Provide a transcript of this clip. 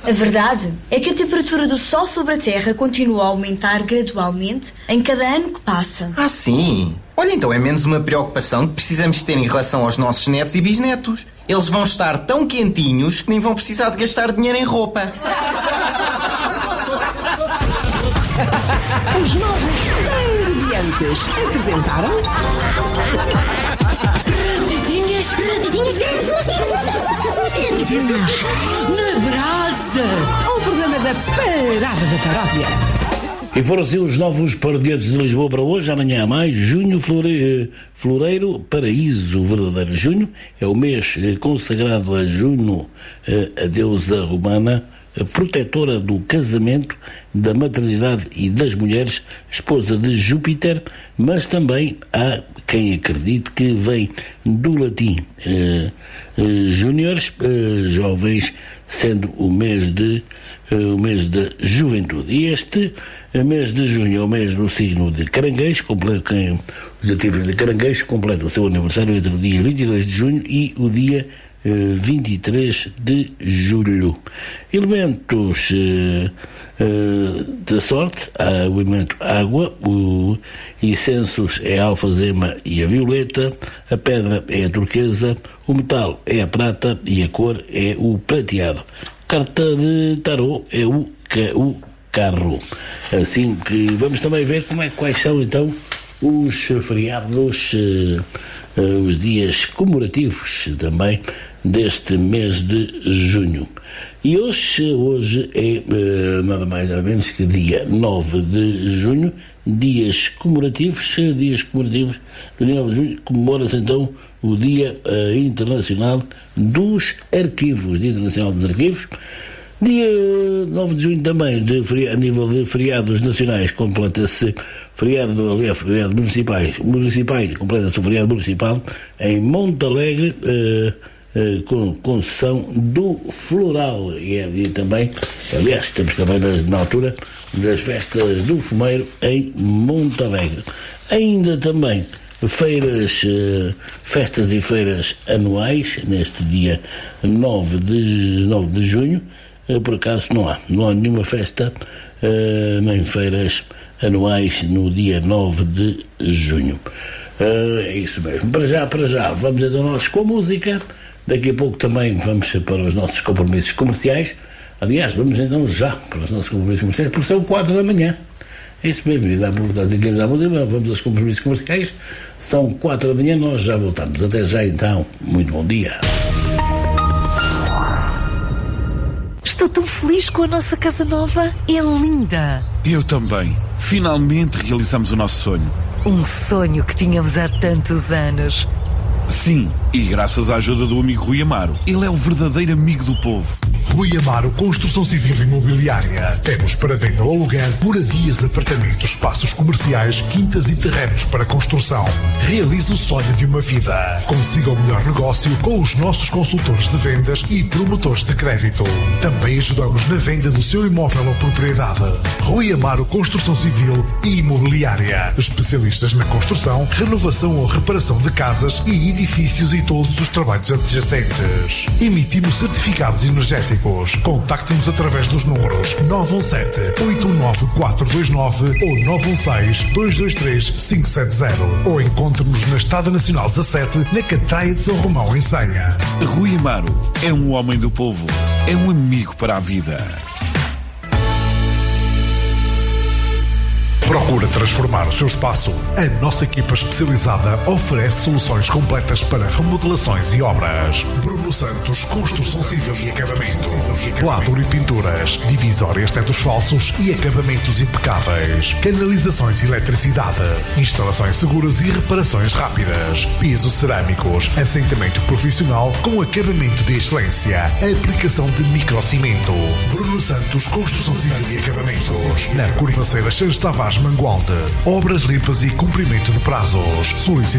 A verdade é que a temperatura do Sol sobre a Terra continua a aumentar gradualmente em cada ano que passa. Ah, sim? Olha, então é menos uma preocupação que precisamos ter em relação aos nossos netos e bisnetos. Eles vão estar tão quentinhos que nem vão precisar de gastar dinheiro em roupa. Os novos Parodiantes apresentaram... Na Brasa, o programa da Parada da Paródia. E foram assim os novos Parodiantes de Lisboa para hoje. Amanhã há mais. Junho, Floreiro, Paraíso, o verdadeiro junho. É o mês consagrado a Juno, a deusa romana, a protetora do casamento, da maternidade e das mulheres, esposa de Júpiter, mas também há quem acredite que vem do latim júniores, jovens, sendo o mês da juventude. E este mês de junho é o mês do signo de Caranguejo. Os nativos de Caranguejo completam o seu aniversário entre o dia 22 de junho e o dia 23 de julho. Elementos da sorte: o elemento água, o incensos é a alfazema e a violeta, a pedra é a turquesa, o metal é a prata e a cor é o prateado. Carta de tarô é o carro. Assim que vamos também ver quais são então os feriados, os dias comemorativos também deste mês de junho. E hoje é nada mais nada menos que dia 9 de junho, dias comemorativos do dia 9 de junho, comemora-se então o Dia Internacional dos Arquivos, Dia Internacional dos Arquivos. Dia 9 de junho também, a nível de feriados nacionais, completa-se feriado municipais, completa-se o feriado municipal em Monte Alegre, com concessão do Floral. E é dia também, aliás, estamos também na altura das festas do Fumeiro em Monte Alegre. Ainda também festas e feiras anuais, neste dia 9 de junho. Por acaso não há nenhuma festa nem feiras anuais no dia 9 de junho. É isso mesmo. Para já, vamos então nós com a música. Daqui a pouco também vamos para os nossos compromissos comerciais. Aliás, vamos então já para os nossos compromissos comerciais, porque são 4 da manhã. É isso mesmo, e vamos aos compromissos comerciais. São 4 da manhã, nós já voltamos. Até já então, muito bom dia. Estou tão feliz com a nossa casa nova. É linda. Eu também. Finalmente realizamos o nosso sonho. Um sonho que tínhamos há tantos anos. Sim, e graças à ajuda do amigo Rui Amaro. Ele é o verdadeiro amigo do povo. Rui Amaro Construção Civil e Imobiliária. Temos para venda ou aluguer moradias, apartamentos, espaços comerciais, quintas e terrenos para construção. Realize o sonho de uma vida. Consiga o melhor negócio com os nossos consultores de vendas e promotores de crédito. Também ajudamos na venda do seu imóvel ou propriedade. Rui Amaro Construção Civil e Imobiliária. Especialistas na construção, renovação ou reparação de casas e edifícios e todos os trabalhos adjacentes. Emitimos certificados energéticos. Contacte-nos através dos números 917-89429 ou 916-223-570 ou encontre-nos na Estrada Nacional 17, na Catraia de São Romão, em Senha. Rui Amaro é um homem do povo, é um amigo para a vida. Procura transformar o seu espaço? A nossa equipa especializada oferece soluções completas para remodelações e obras. Bruno Santos, Construção Civil e Acabamento. Pladur e pinturas, divisórias tetos falsos e acabamentos impecáveis. Canalizações e eletricidade. Instalações seguras e reparações rápidas. Pisos cerâmicos, assentamento profissional com acabamento de excelência. Aplicação de microcimento. Bruno Santos, Construção Civil e Acabamentos. Na Curvaceira Santos Tavares Mangualde. Obras limpas e cumprimento de prazos. Solicite